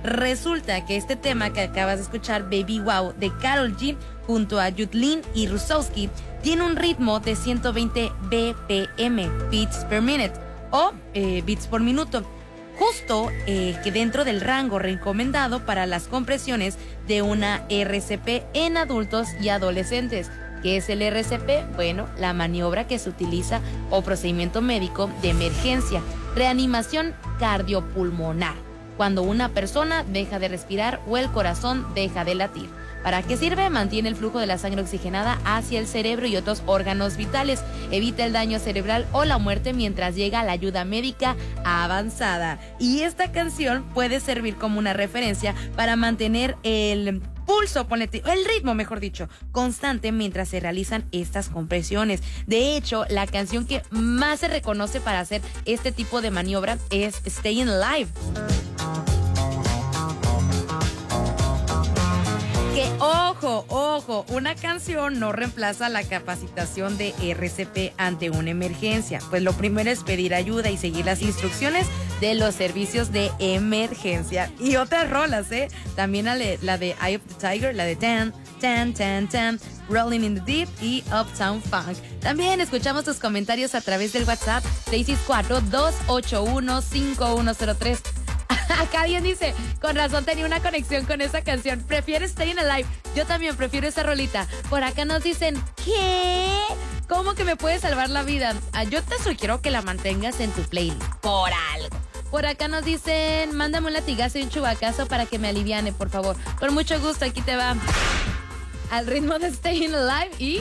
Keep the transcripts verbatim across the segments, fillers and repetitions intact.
Resulta que este tema que acabas de escuchar, Baby Wow, de Karol G, junto a Yudlin y Rusowski, tiene un ritmo de ciento veinte B P M, beats per minute, o eh, beats por minuto, justo eh, que dentro del rango recomendado para las compresiones de una R C P en adultos y adolescentes. ¿Qué es el R C P? Bueno, la maniobra que se utiliza o procedimiento médico de emergencia, reanimación cardiopulmonar, cuando una persona deja de respirar o el corazón deja de latir. ¿Para qué sirve? Mantiene el flujo de la sangre oxigenada hacia el cerebro y otros órganos vitales, evita el daño cerebral o la muerte mientras llega la ayuda médica avanzada. Y esta canción puede servir como una referencia para mantener el pulso, el ritmo, mejor dicho, constante mientras se realizan estas compresiones. De hecho, la canción que más se reconoce para hacer este tipo de maniobra es Staying Alive. Que ojo, ojo, una canción no reemplaza la capacitación de R C P ante una emergencia. Pues lo primero es pedir ayuda y seguir las instrucciones de los servicios de emergencia. Y otras rolas, ¿eh? También la de, la de Eye of the Tiger, la de Tan, Tan, Tan, Tan, Rolling in the Deep y Uptown Funk. También escuchamos tus comentarios a través del WhatsApp seis seis cuatro, dos ocho uno, cinco uno cero tres. Acá alguien dice, con razón tenía una conexión con esa canción. ¿Prefieres Staying Alive? Yo también prefiero esa rolita. Por acá nos dicen, ¿qué? ¿Cómo que me puede salvar la vida? Ah, yo te sugiero que la mantengas en tu playlist, por algo. Por acá nos dicen, mándame un latigazo y un chubacazo para que me aliviane, por favor. Con mucho gusto, aquí te va. Al ritmo de Staying Alive y...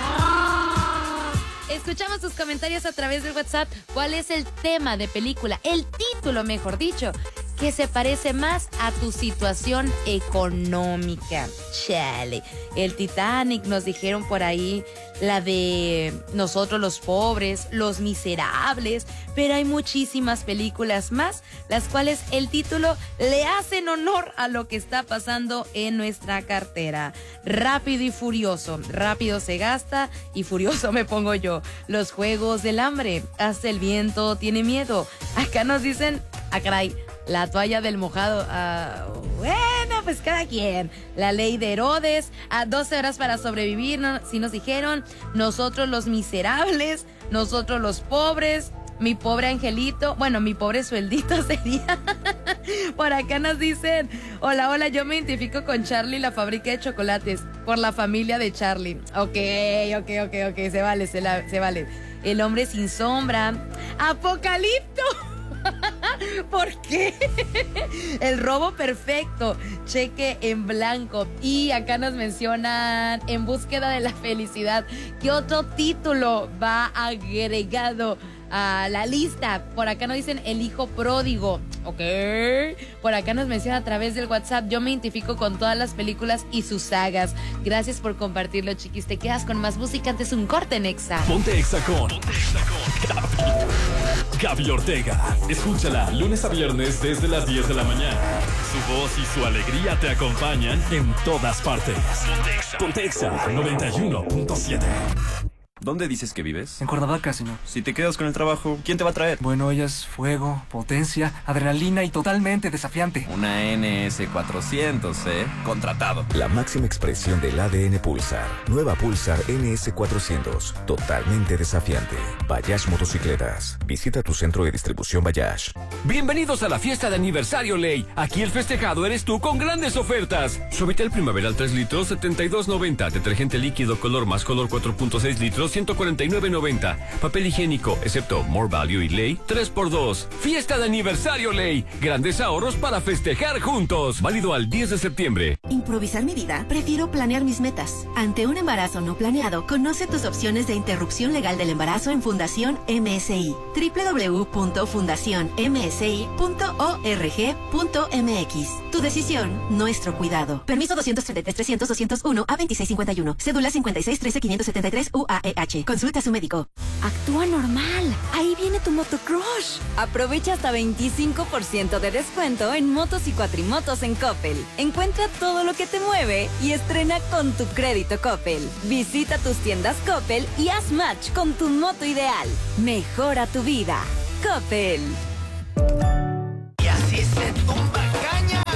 Escuchamos tus comentarios a través del WhatsApp. ¿Cuál es el tema de película? El título, mejor dicho, que se parece más a tu situación económica. Chale. El Titanic, nos dijeron por ahí, la de Nosotros los Pobres, Los Miserables, pero hay muchísimas películas más, las cuales el título le hacen honor a lo que está pasando en nuestra cartera. Rápido y Furioso, rápido se gasta y furioso me pongo yo. Los Juegos del Hambre, Hasta el viento tiene miedo. Acá nos dicen, ah caray, La toalla del mojado. Uh, bueno, pues cada quien. La Ley de Herodes. A doce horas para sobrevivir. No, sí nos dijeron. Nosotros los miserables. Nosotros los pobres. Mi pobre angelito. Bueno, mi pobre sueldito sería. Por acá nos dicen. Hola, hola, yo me identifico con Charlie, la fábrica de chocolates. Por la familia de Charlie. Ok, ok, ok, ok. Se vale, se, la, se vale. El hombre sin sombra. Apocalipto. ¿Por qué? El robo perfecto, Cheque en blanco. Y acá nos mencionan En búsqueda de la felicidad. ¿Qué otro título va agregado a la lista? Por acá nos dicen El hijo pródigo. Ok. Por acá nos menciona a través del WhatsApp. Yo me identifico con todas las películas y sus sagas. Gracias por compartirlo, chiquis. Te quedas con más música. Antes un corte en Exa. Ponte Exa con, Ponte Exa con Gaby. Gaby Ortega. Escúchala lunes a viernes desde las diez de la mañana. Su voz y su alegría te acompañan en todas partes. Ponte Exa. Ponte Exa noventa y uno punto siete. ¿Dónde dices que vives? En Cuernavaca, señor. Si te quedas con el trabajo, ¿quién te va a traer? Bueno, ella es fuego, potencia, adrenalina y totalmente desafiante. Una N S cuatrocientos, ¿eh? Contratado. La máxima expresión del A D N Pulsar. Nueva Pulsar N S cuatrocientos. Totalmente desafiante. Bayash Motocicletas. Visita tu centro de distribución Bayash. Bienvenidos a la fiesta de aniversario Ley. Aquí el festejado eres tú con grandes ofertas. Suavitel Primaveral tres litros, setenta y dos noventa. Detergente líquido color más color cuatro punto seis litros, ciento cuarenta y nueve noventa. Papel higiénico, excepto More Value y Ley, tres por dos. Fiesta de aniversario Ley. Grandes ahorros para festejar juntos. Válido al diez de septiembre. ¿Improvisar mi vida? Prefiero planear mis metas. Ante un embarazo no planeado, conoce tus opciones de interrupción legal del embarazo en Fundación M S I. doble u doble u doble u punto fundación m s i punto org punto m x. Tu decisión, nuestro cuidado. Permiso doscientos treinta y tres trescientos doscientos uno a veintiséis cincuenta y uno. Cédula cincuenta y seis trece quinientos setenta y tres U A E H. Consulta a su médico. Actúa normal. Ahí viene tu motocrush. Aprovecha hasta veinticinco por ciento de descuento en motos y cuatrimotos en Coppel. Encuentra todo lo que te mueve y estrena con tu crédito Coppel. Visita tus tiendas Coppel y haz match con tu moto ideal. Mejora tu vida. Coppel. Y así se tumba caña.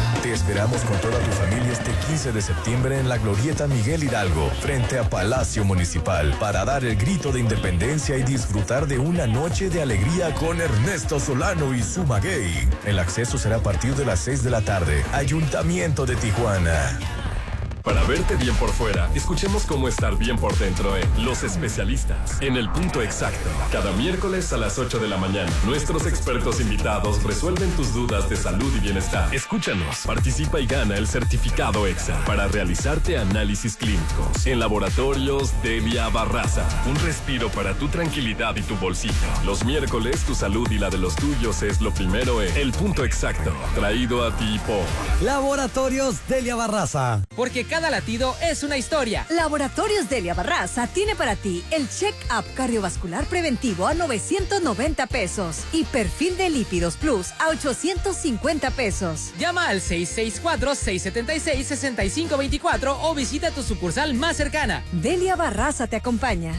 esperamos con toda tu familia este quince de septiembre en la Glorieta Miguel Hidalgo, frente a Palacio Municipal, para dar el grito de independencia y disfrutar de una noche de alegría con Ernesto Solano y su maguey. El acceso será a partir de las seis de la tarde. Ayuntamiento de Tijuana. Para verte bien por fuera, escuchemos cómo estar bien por dentro en Los Especialistas, en el punto exacto. Cada miércoles a las ocho de la mañana, nuestros expertos invitados resuelven tus dudas de salud y bienestar. Escúchanos, participa y gana el certificado EXA para realizarte análisis clínicos en Laboratorios Delia Barraza. Un respiro para tu tranquilidad y tu bolsillo. Los miércoles, tu salud y la de los tuyos es lo primero en El Punto Exacto, traído a ti por Laboratorios Delia Barraza. Porque cada latido es una historia. Laboratorios Delia Barraza tiene para ti el check-up cardiovascular preventivo a novecientos noventa pesos y perfil de lípidos plus a ochocientos cincuenta pesos. Llama al seis seis cuatro, seis siete seis, seis cinco dos cuatro o visita tu sucursal más cercana. Delia Barraza te acompaña.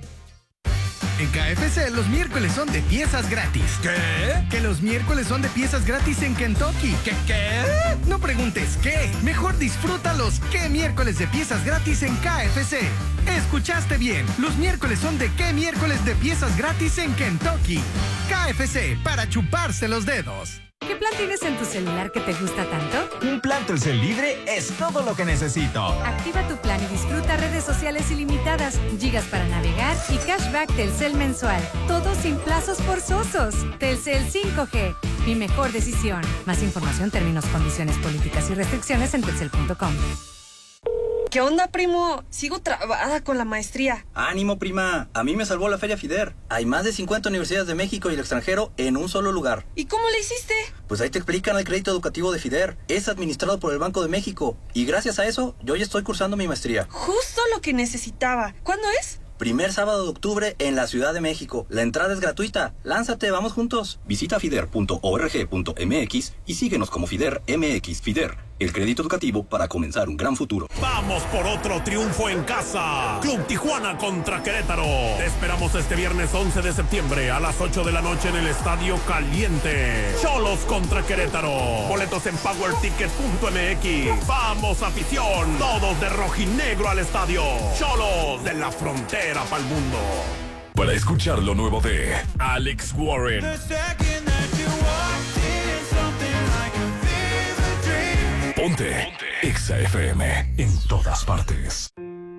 En K F C los miércoles son de piezas gratis. ¿Qué? Que los miércoles son de piezas gratis en Kentucky. ¿Qué qué? No preguntes qué. Mejor disfruta los qué miércoles de piezas gratis en K F C. Escuchaste bien. Los miércoles son de qué miércoles de piezas gratis en Kentucky. K F C, para chuparse los dedos. ¿Qué plan tienes en tu celular que te gusta tanto? Un plan Telcel libre es todo lo que necesito. Activa tu plan y disfruta redes sociales ilimitadas, gigas para navegar y cashback Telcel mensual. Todo sin plazos forzosos. Telcel cinco G, mi mejor decisión. Más información, términos, condiciones, políticas y restricciones en telcel punto com. ¿Qué onda, primo? Sigo trabada con la maestría. Ánimo, prima. A mí me salvó la Feria FIDER. Hay más de cincuenta universidades de México y el extranjero en un solo lugar. ¿Y cómo le hiciste? Pues ahí te explican el crédito educativo de FIDER. Es administrado por el Banco de México. Y gracias a eso, yo ya estoy cursando mi maestría. Justo lo que necesitaba. ¿Cuándo es? Primer sábado de octubre en la Ciudad de México. La entrada es gratuita. Lánzate, vamos juntos. Visita fider punto org punto m x y síguenos como FIDER M X. FIDER, el crédito educativo para comenzar un gran futuro. ¡Vamos por otro triunfo en casa! Club Tijuana contra Querétaro. Te esperamos este viernes once de septiembre a las ocho de la noche en el Estadio Caliente. Cholos contra Querétaro. Boletos en power ticket punto m x. ¡Vamos, afición! Todos de rojinegro al estadio. Cholos, de la frontera para el mundo. Para escuchar lo nuevo de Alex Warren, Ponte, Ponte Exa F M en todas partes.